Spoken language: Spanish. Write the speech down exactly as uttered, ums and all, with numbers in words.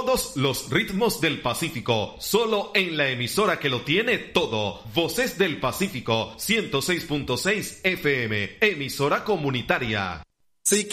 todos los ritmos del Pacífico, solo en la emisora que lo tiene todo. Voces del Pacífico, ciento seis punto seis F M, emisora comunitaria.